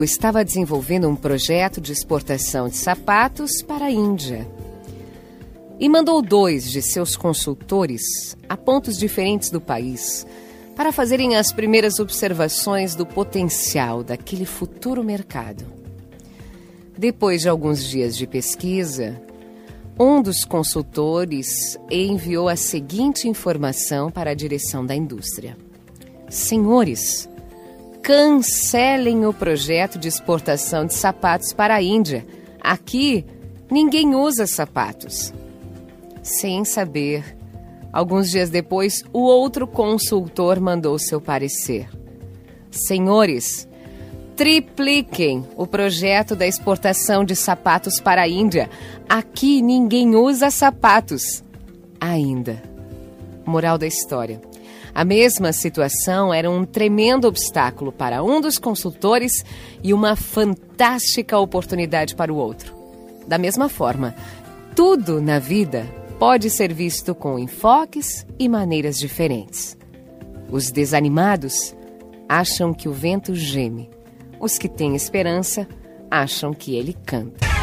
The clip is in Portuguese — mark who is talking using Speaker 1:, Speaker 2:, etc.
Speaker 1: Estava desenvolvendo um projeto de exportação de sapatos para a Índia e mandou 2 de seus consultores a pontos diferentes do país para fazerem as primeiras observações do potencial daquele futuro mercado. Depois de alguns dias de pesquisa, um dos consultores enviou a seguinte informação para a direção da indústria: senhores, cancelem o projeto de exportação de sapatos para a Índia. Aqui, ninguém usa sapatos. Sem saber, alguns dias depois, o outro consultor mandou seu parecer: senhores, tripliquem o projeto da exportação de sapatos para a Índia. Aqui, ninguém usa sapatos. Ainda. Moral da história: a mesma situação era um tremendo obstáculo para um dos consultores e uma fantástica oportunidade para o outro. Da mesma forma, tudo na vida pode ser visto com enfoques e maneiras diferentes. Os desanimados acham que o vento geme. Os que têm esperança acham que ele canta.